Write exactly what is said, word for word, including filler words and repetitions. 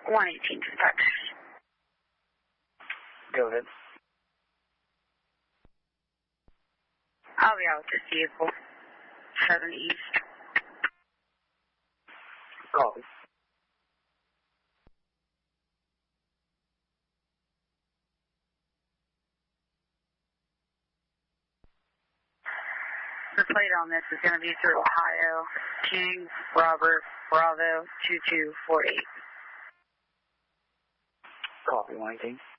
one eighteen dispatch. Go ahead. I'll be out with this vehicle. seven East. Copy. The plate on this is going to be through Ohio. King, Robert, Bravo, two two four eight. Copy, one eighteen.